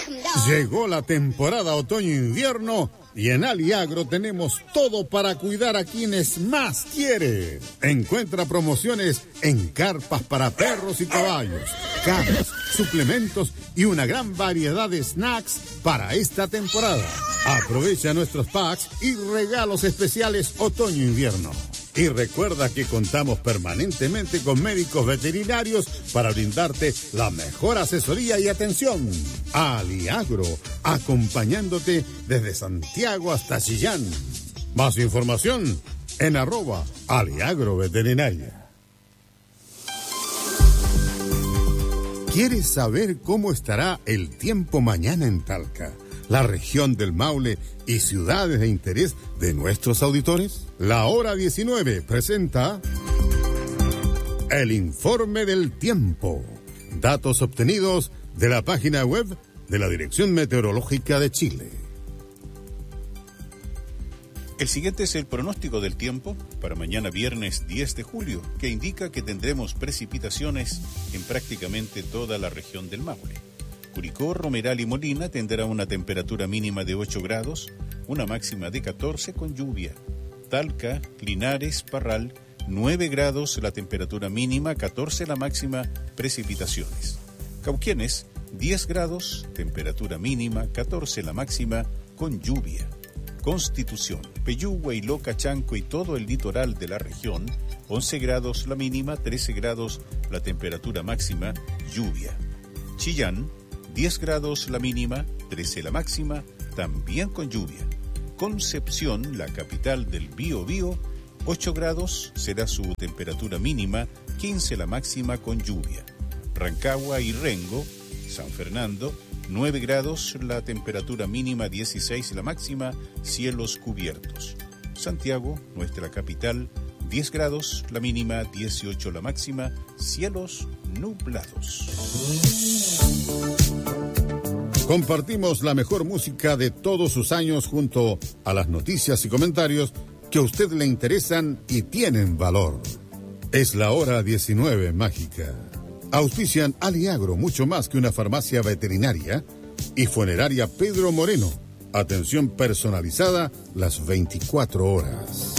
Llegó la temporada otoño-invierno y en Aliagro tenemos todo para cuidar a quienes más quiere. Encuentra promociones en carpas para perros y caballos, camas, suplementos y una gran variedad de snacks para esta temporada. Aprovecha nuestros packs y regalos especiales otoño-invierno. Y recuerda que contamos permanentemente con médicos veterinarios para brindarte la mejor asesoría y atención. Aliagro, acompañándote desde Santiago hasta Chillán. Más información en @aliagroveterinaria. ¿Quieres saber cómo estará el tiempo mañana en Talca, la región del Maule y ciudades de interés de nuestros auditores? La Hora 19 presenta el informe del tiempo. Datos obtenidos de la página web de la Dirección Meteorológica de Chile. El siguiente es el pronóstico del tiempo para mañana viernes 10 de julio, que indica que tendremos precipitaciones en prácticamente toda la región del Maule. Curicó, Romeral y Molina tendrá una temperatura mínima de 8 grados, una máxima de 14 con lluvia. Talca, Linares, Parral, 9 grados la temperatura mínima, 14 la máxima, precipitaciones. Cauquienes, 10 grados, temperatura mínima, 14 la máxima, con lluvia. Constitución, Peyúgue, Iloca, Chanco y todo el litoral de la región, 11 grados la mínima, 13 grados la temperatura máxima, lluvia. Chillán, 10 grados la mínima, 13 la máxima, también con lluvia. Concepción, la capital del Biobío, 8 grados será su temperatura mínima, 15 la máxima con lluvia. Rancagua y Rengo, San Fernando, 9 grados la temperatura mínima, 16 la máxima, cielos cubiertos. Santiago, nuestra capital, 10 grados la mínima, 18 la máxima, cielos nublados. Compartimos la mejor música de todos sus años junto a las noticias y comentarios que a usted le interesan y tienen valor. Es la Hora 19 mágica. Auspician Aliagro, mucho más que una farmacia veterinaria, y Funeraria Pedro Moreno. Atención personalizada las 24 horas.